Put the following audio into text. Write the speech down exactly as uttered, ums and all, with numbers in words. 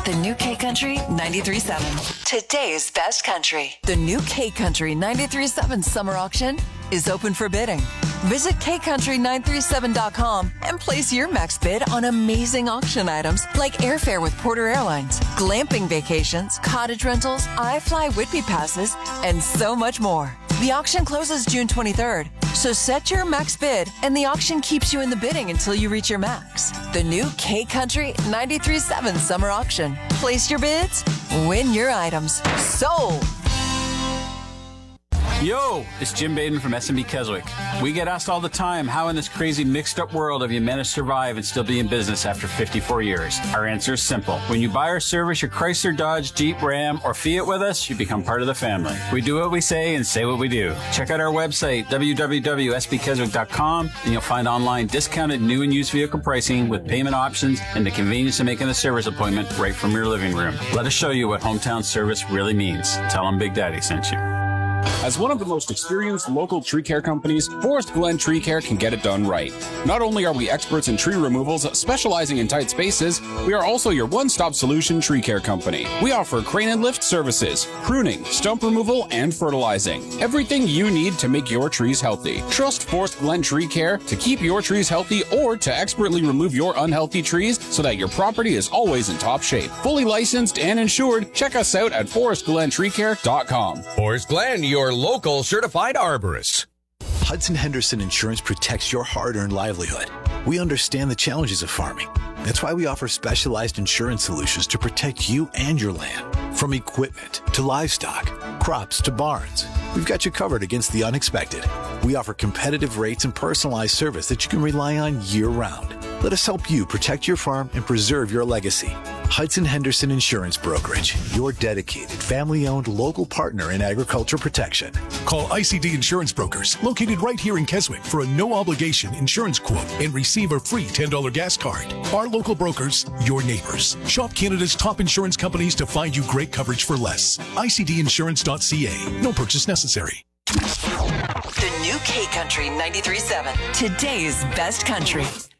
The new K Country ninety-three point seven. Today's best country. The new K Country ninety-three point seven summer auction is open for bidding. Visit K Country nine three seven dot com and place your max bid on amazing auction items like airfare with Porter Airlines, glamping vacations, cottage rentals, iFly Whitby passes, and so much more. The auction closes June twenty-third, so set your max bid and the auction keeps you in the bidding until you reach your max. The new K Country ninety-three point seven summer auction. Place your bids, win your items. Sold! Yo, it's Jim Baden from S and B Keswick. We get asked all the time, how in this crazy mixed-up world have you managed to survive and still be in business after fifty-four years? Our answer is simple. When you buy or service your Chrysler, Dodge, Jeep, Ram, or Fiat with us, you become part of the family. We do what we say and say what we do. Check out our website, w w w dot s b keswick dot com, and you'll find online discounted new and used vehicle pricing with payment options and the convenience of making a service appointment right from your living room. Let us show you what hometown service really means. Tell them Big Daddy sent you. As one of the most experienced local tree care companies, Forest Glen Tree Care can get it done right. Not only are we experts in tree removals, specializing in tight spaces, we are also your one-stop solution tree care company. We offer crane and lift services, pruning, stump removal, and fertilizing. Everything you need to make your trees healthy. Trust Forest Glen Tree Care to keep your trees healthy or to expertly remove your unhealthy trees so that your property is always in top shape. Fully licensed and insured, check us out at forest glen tree care dot com. Forest Glen, your local certified arborist. Hudson Henderson Insurance protects your hard-earned livelihood. We understand the challenges of farming. That's why we offer specialized insurance solutions to protect you and your land. From equipment to livestock, crops to barns, we've got you covered against the unexpected. We offer competitive rates and personalized service that you can rely on year-round. Let us help you protect your farm and preserve your legacy. Hudson Henderson Insurance Brokerage, your dedicated, family-owned local partner in agriculture protection. Call I C D Insurance Brokers, located right here in Keswick, for a no-obligation insurance quote and receive a free ten dollars gas card. Our local brokers, your neighbors. Shop Canada's top insurance companies to find you great coverage for less. I C D insurance dot c a. No purchase necessary. The new K Country ninety-three point seven. Today's best country.